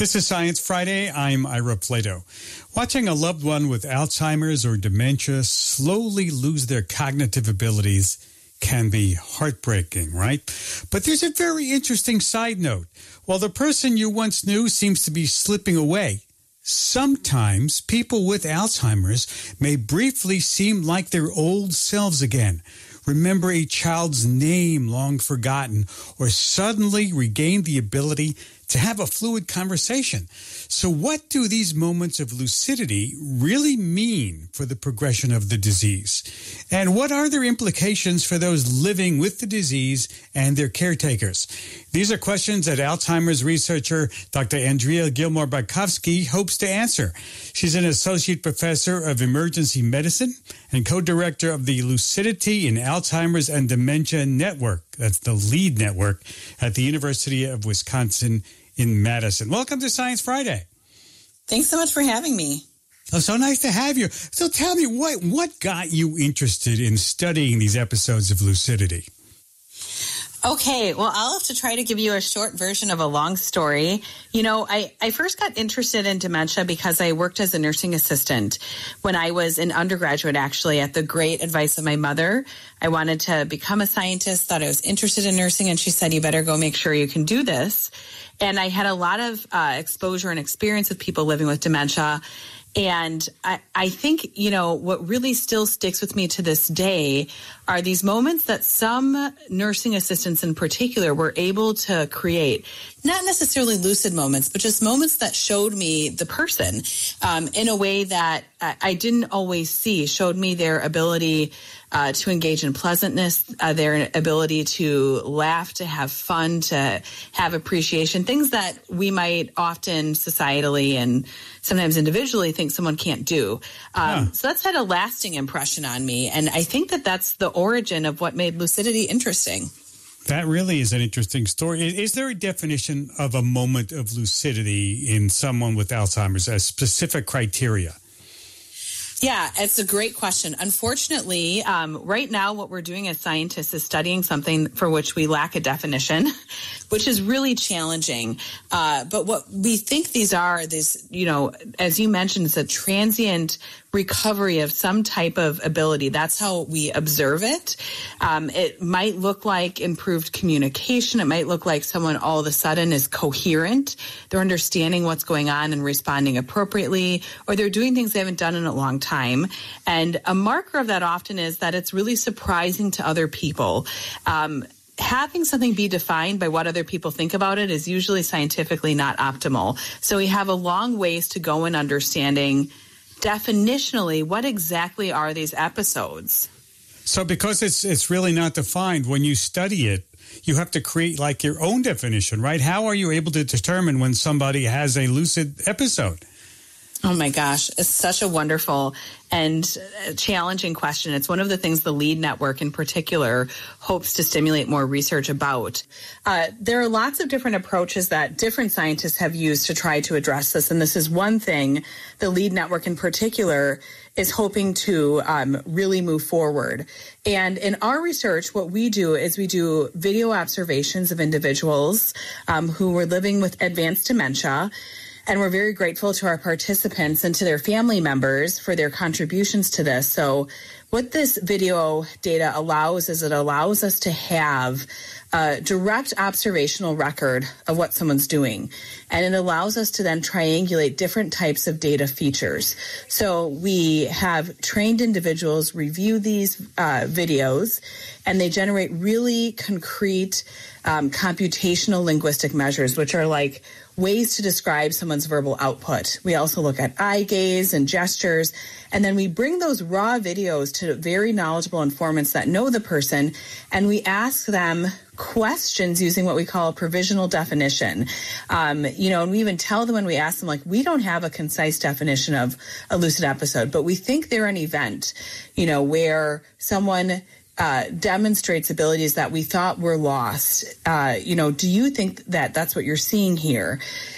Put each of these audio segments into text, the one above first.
This is Science Friday. I'm Ira Plato. Watching a loved one with Alzheimer's or dementia slowly lose their cognitive abilities can be heartbreaking, right? But there's a very interesting side note. While the person you once knew seems to be slipping away, sometimes people with Alzheimer's may briefly seem like their old selves again, remember a child's name long forgotten, or suddenly regain the ability to have a fluid conversation. So what do these moments of lucidity really mean for the progression of the disease? And what are their implications for those living with the disease and their caretakers? These are questions that Alzheimer's researcher Dr. Andrea Gilmore-Barkovsky hopes to answer. She's an associate professor of emergency medicine and co-director of the Lucidity in Alzheimer's and Dementia Network. That's the LEAD network at the University of Wisconsin in Madison. Welcome to Science Friday. Thanks so much for having me. Oh, so nice to have you. So tell me, what got you interested in studying these episodes of lucidity? Okay, well, I'll have to try to give you a short version of a long story. You know, I first got interested in dementia because I worked as a nursing assistant when I was an undergraduate, actually, at the great advice of my mother. I wanted to become a scientist, thought I was interested in nursing, and she said, you better go make sure you can do this. And I had a lot of exposure and experience with people living with dementia. And I think, you know, what really still sticks with me to this day are these moments that some nursing assistants in particular were able to create, not necessarily lucid moments, but just moments that showed me the person in a way that I didn't always see, showed me their ability to engage in pleasantness, their ability to laugh, to have fun, to have appreciation, things that we might often societally and sometimes individually think someone can't do. So that's had a lasting impression on me. And I think that that's the origin of what made lucidity interesting. That really is an interesting story. Is there a definition of a moment of lucidity in someone with Alzheimer's, a specific criteria? Yeah, it's a great question. Unfortunately, right now what we're doing as scientists is studying something for which we lack a definition, which is really challenging. But what we think these are, you know, as you mentioned, it's a transient recovery of some type of ability. That's how we observe it. It might look like improved communication. It might look like someone all of a sudden is coherent. They're understanding what's going on and responding appropriately, or they're doing things they haven't done in a long time. And a marker of that often is that it's really surprising to other people. Having something be defined by what other people think about it is usually scientifically not optimal. So we have a long ways to go in understanding definitionally what exactly are these episodes. So because it's really not defined, when you study it, you have to create like your own definition, right? How are you able to determine when somebody has a lucid episode? Oh my gosh, it's such a wonderful and challenging question. It's one of the things the LEAD network in particular hopes to stimulate more research about. There are lots of different approaches that different scientists have used to try to address this. And this is one thing the LEAD network in particular is hoping to really move forward. And in our research, what we do is we do video observations of individuals who were living with advanced dementia. And we're very grateful to our participants and to their family members for their contributions to this. So what this video data allows is it allows us to have a direct observational record of what someone's doing. And it allows us to then triangulate different types of data features. So we have trained individuals review these videos, and they generate really concrete computational linguistic measures, which are like ways to describe someone's verbal output. We also look at eye gaze and gestures, and then we bring those raw videos to very knowledgeable informants that know the person, and we ask them questions using what we call a provisional definition. And we even tell them when we ask them, like, we don't have a concise definition of a lucid episode, but we think they're an event, where someone demonstrates abilities that we thought were lost. Do you think that that's what you're seeing here?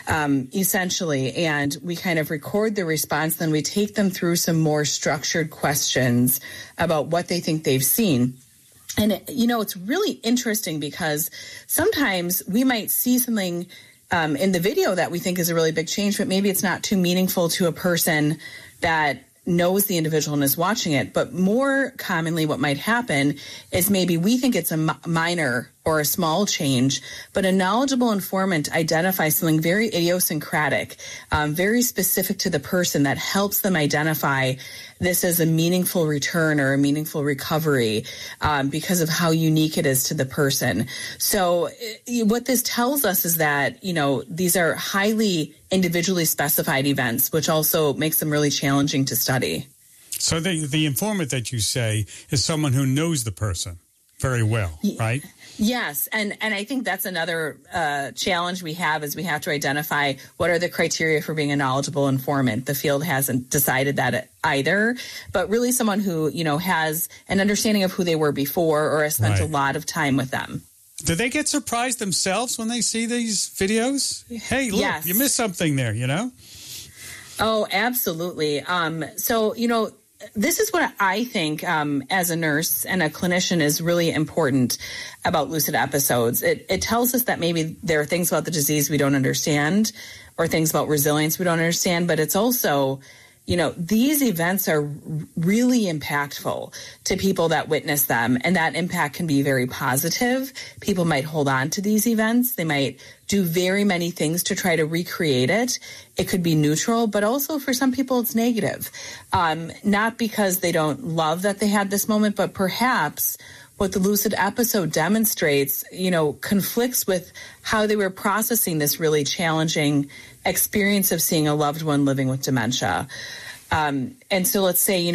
Essentially, and we kind of record the response, then we take them through some more structured questions about what they think they've seen. And, it's really interesting because sometimes we might see something in the video that we think is a really big change, but maybe it's not too meaningful to a person that knows the individual and is watching it. But more commonly, what might happen is maybe we think it's a minor or a small change, but a knowledgeable informant identifies something very idiosyncratic, very specific to the person that helps them identify this as a meaningful return or a meaningful recovery because of how unique it is to the person. So what this tells us is that, these are highly individually specified events, which also makes them really challenging to study. So the informant that you say is someone who knows the person very well, right? Yes. And I think that's another challenge we have is we have to identify what are the criteria for being a knowledgeable informant. The field hasn't decided that either, but really someone who, has an understanding of who they were before or has spent a lot of time with them. Do they get surprised themselves when they see these videos? Hey, look, you missed something there, Oh, absolutely. So, this is what I think as a nurse and a clinician is really important about lucid episodes. It tells us that maybe there are things about the disease we don't understand or things about resilience we don't understand, but it's also, these events are really impactful to people that witness them, and that impact can be very positive. People might hold on to these events. They might do very many things to try to recreate it. It could be neutral, but also for some people it's negative. Not because they don't love that they had this moment, but perhaps what the lucid episode demonstrates, conflicts with how they were processing this really challenging experience of seeing a loved one living with dementia. And so let's say,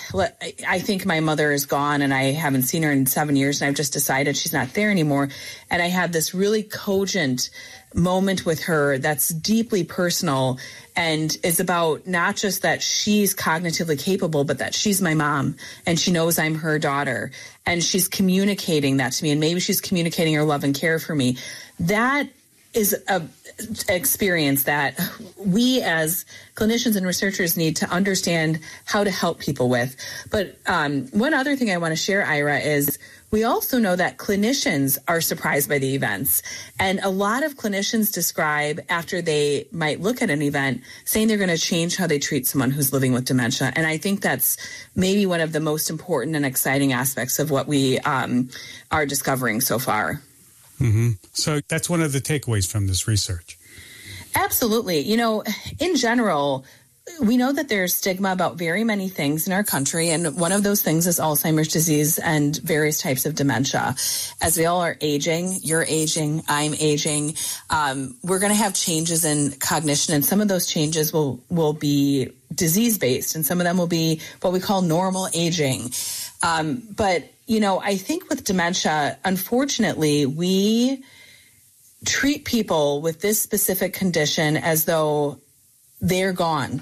I think my mother is gone and I haven't seen her in 7 years and I've just decided she's not there anymore. And I had this really cogent moment with her that's deeply personal and is about not just that she's cognitively capable, but that she's my mom and she knows I'm her daughter and she's communicating that to me. And maybe she's communicating her love and care for me. That is a experience that we as clinicians and researchers need to understand how to help people with. But one other thing I want to share, Ira, is we also know that clinicians are surprised by the events. And a lot of clinicians describe after they might look at an event saying they're going to change how they treat someone who's living with dementia. And I think that's maybe one of the most important and exciting aspects of what we are discovering so far. Mm-hmm. So that's one of the takeaways from this research. Absolutely. In general, we know that there's stigma about very many things in our country, and one of those things is Alzheimer's disease and various types of dementia. As we all are aging, you're aging, I'm aging, we're going to have changes in cognition, and some of those changes will be disease-based, and some of them will be what we call normal aging. But I think with dementia, unfortunately, we treat people with this specific condition as though they're gone.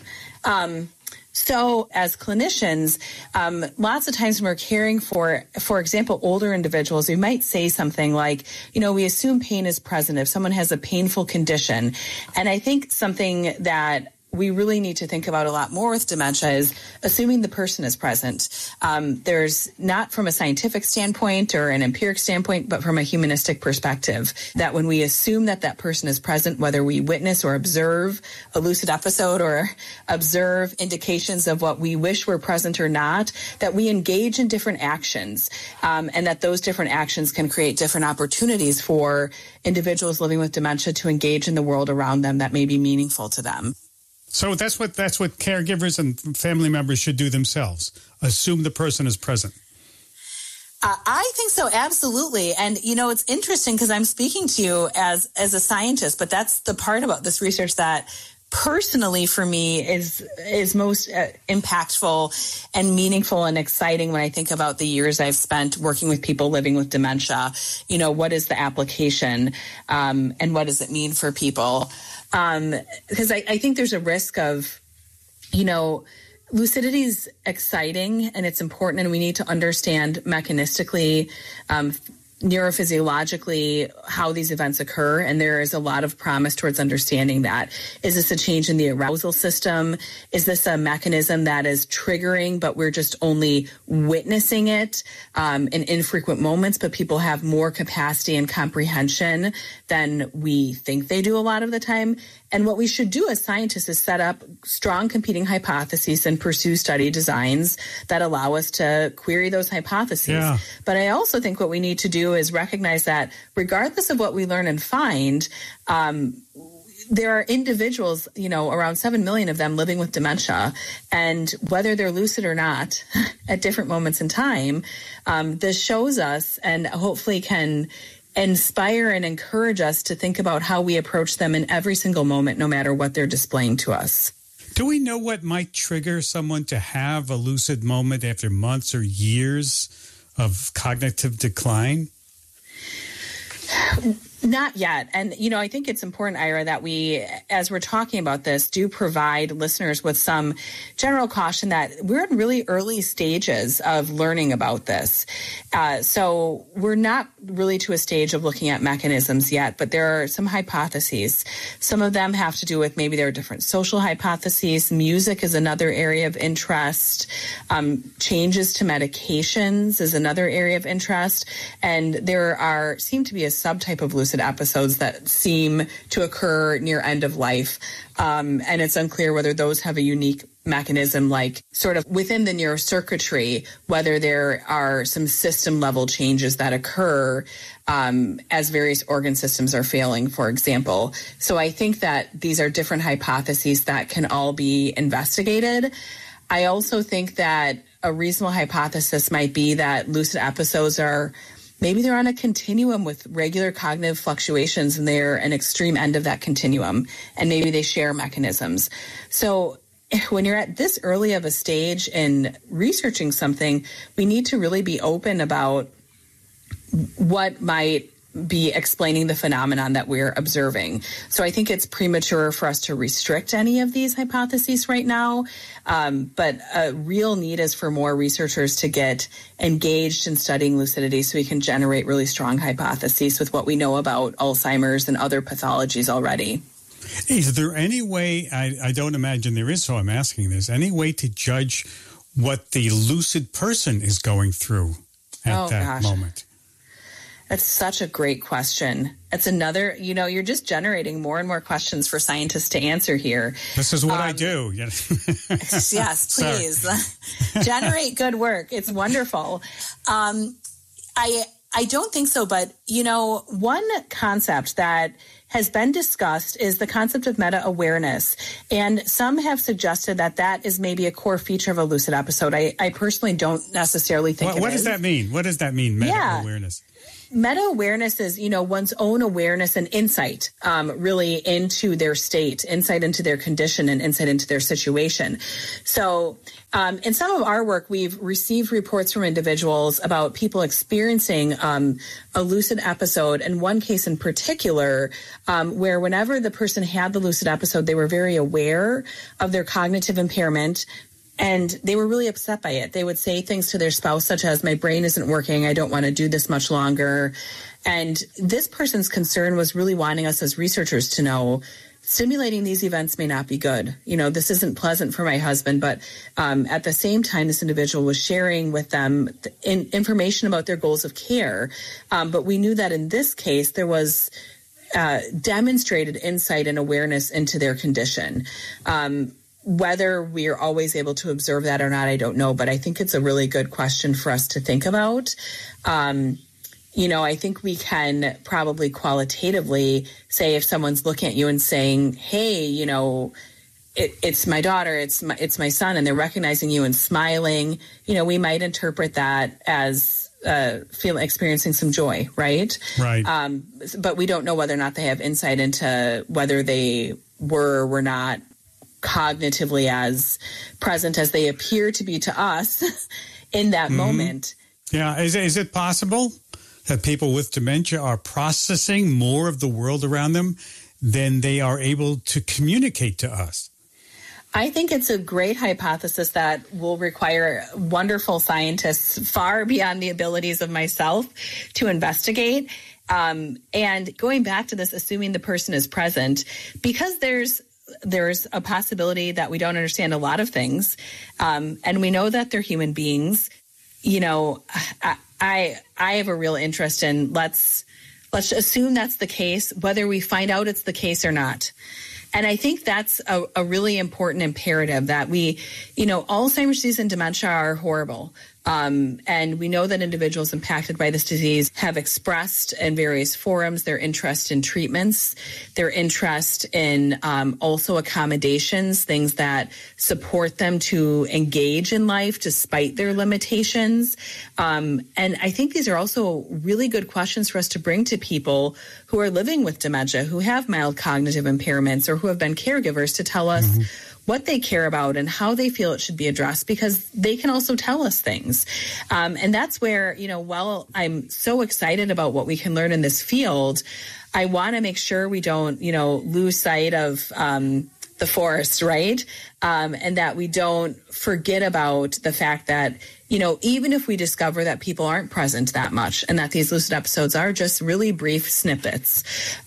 So as clinicians, lots of times when we're caring for example, older individuals, we might say something like, we assume pain is present if someone has a painful condition. And I think something that we really need to think about a lot more with dementia is assuming the person is present. There's not from a scientific standpoint or an empiric standpoint, but from a humanistic perspective, that when we assume that person is present, whether we witness or observe a lucid episode or observe indications of what we wish were present or not, that we engage in different actions, and that those different actions can create different opportunities for individuals living with dementia to engage in the world around them that may be meaningful to them. So that's what caregivers and family members should do themselves. Assume the person is present. I think so, absolutely. And, it's interesting because I'm speaking to you as a scientist, but that's the part about this research that personally for me is most impactful and meaningful and exciting when I think about the years I've spent working with people living with dementia. What is the application and what does it mean for people? Because I think there's a risk of, lucidity is exciting and it's important, and we need to understand mechanistically, neurophysiologically how these events occur, and there is a lot of promise towards understanding that. Is this a change in the arousal system? Is this a mechanism that is triggering, but we're just only witnessing it in infrequent moments, but people have more capacity and comprehension than we think they do a lot of the time? And what we should do as scientists is set up strong competing hypotheses and pursue study designs that allow us to query those hypotheses. Yeah. But I also think what we need to do is recognize that regardless of what we learn and find, there are individuals, around 7 million of them living with dementia. And whether they're lucid or not at different moments in time, this shows us and hopefully can inspire and encourage us to think about how we approach them in every single moment, no matter what they're displaying to us. Do we know what might trigger someone to have a lucid moment after months or years of cognitive decline? Not yet. And, I think it's important, Ira, that we, as we're talking about this, do provide listeners with some general caution that we're in really early stages of learning about this. So we're not really to a stage of looking at mechanisms yet, but there are some hypotheses. Some of them have to do with maybe there are different social hypotheses. Music is another area of interest. Changes to medications is another area of interest. And there seem to be a subtype of lucid episodes that seem to occur near end of life. And it's unclear whether those have a unique mechanism, like sort of within the neurocircuitry, whether there are some system level changes that occur as various organ systems are failing, for example. So I think that these are different hypotheses that can all be investigated. I also think that a reasonable hypothesis might be that lucid episodes maybe they're on a continuum with regular cognitive fluctuations, and they're an extreme end of that continuum, and maybe they share mechanisms. So when you're at this early of a stage in researching something, we need to really be open about what might be explaining the phenomenon that we're observing. So I think it's premature for us to restrict any of these hypotheses right now. But a real need is for more researchers to get engaged in studying lucidity so we can generate really strong hypotheses with what we know about Alzheimer's and other pathologies already. Is there any way, I don't imagine there is, so I'm asking this, any way to judge what the lucid person is going through at that moment? That's such a great question. It's another, you're just generating more and more questions for scientists to answer here. This is what I do. Yes, please. Generate good work. It's wonderful. I don't think so, but, one concept that has been discussed is the concept of meta-awareness. And some have suggested that is maybe a core feature of a lucid episode. I personally don't necessarily think What does that mean? What does that mean, meta-awareness? Meta-awareness is, one's own awareness and insight really into their state, insight into their condition, and insight into their situation. So in some of our work, we've received reports from individuals about people experiencing a lucid episode, and one case in particular where whenever the person had the lucid episode, they were very aware of their cognitive impairment, and they were really upset by it. They would say things to their spouse such as, "My brain isn't working. I don't want to do this much longer." And this person's concern was really wanting us as researchers to know, stimulating these events may not be good. This isn't pleasant for my husband, but at the same time, this individual was sharing with them information about their goals of care. But we knew that in this case, there was demonstrated insight and awareness into their condition. Whether we're always able to observe that or not, I don't know, but I think it's a really good question for us to think about. I think we can probably qualitatively say if someone's looking at you and saying, "Hey, it's my daughter, it's my son," and they're recognizing you and smiling, we might interpret that as experiencing some joy, right? Right. But we don't know whether or not they have insight into whether they were or were not cognitively as present as they appear to be to us in that moment. Yeah. Is it possible that people with dementia are processing more of the world around them than they are able to communicate to us? I think it's a great hypothesis that will require wonderful scientists far beyond the abilities of myself to investigate. And going back to this, assuming the person is present, because there's a possibility that we don't understand a lot of things, and we know that they're human beings. I have a real interest in let's assume that's the case, whether we find out it's the case or not. And I think that's a really important imperative that Alzheimer's disease and dementia are horrible. And we know that individuals impacted by this disease have expressed in various forums their interest in treatments, their interest in also accommodations, things that support them to engage in life despite their limitations. And I think these are also really good questions for us to bring to people who are living with dementia, who have mild cognitive impairments, or who have been caregivers, to tell us what they care about and how they feel it should be addressed, because they can also tell us things. And that's where, while I'm so excited about what we can learn in this field, I want to make sure we don't, lose sight of the forest, right? And that we don't forget about the fact that, even if we discover that people aren't present that much and that these lucid episodes are just really brief snippets,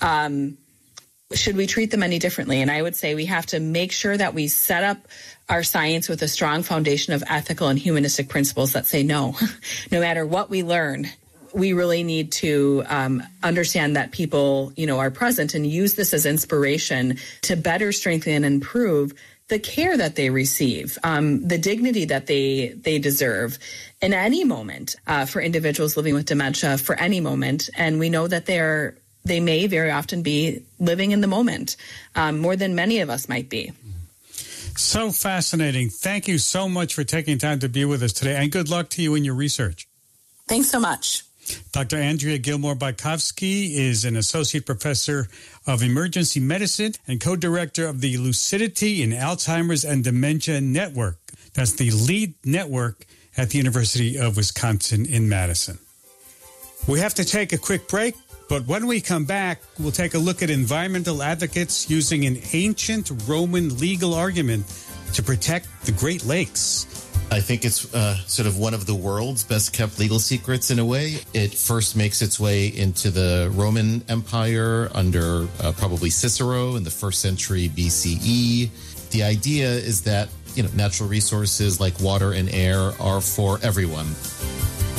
should we treat them any differently? And I would say we have to make sure that we set up our science with a strong foundation of ethical and humanistic principles that say no matter what we learn, we really need to understand that people, are present, and use this as inspiration to better strengthen and improve the care that they receive, the dignity that they deserve in any moment for individuals living with dementia, for any moment. And we know that they may very often be living in the moment more than many of us might be. So fascinating. Thank you so much for taking time to be with us today, and good luck to you in your research. Thanks so much. Dr. Andrea Gilmore-Bajkowski is an associate professor of emergency medicine and co-director of the Lucidity in Alzheimer's and Dementia Network. That's the LEAD network at the University of Wisconsin in Madison. We have to take a quick break. But when we come back, we'll take a look at environmental advocates using an ancient Roman legal argument to protect the Great Lakes. I think it's sort of one of the world's best kept legal secrets in a way. It first makes its way into the Roman Empire under probably Cicero in the 1st century BCE. The idea is that, natural resources like water and air are for everyone.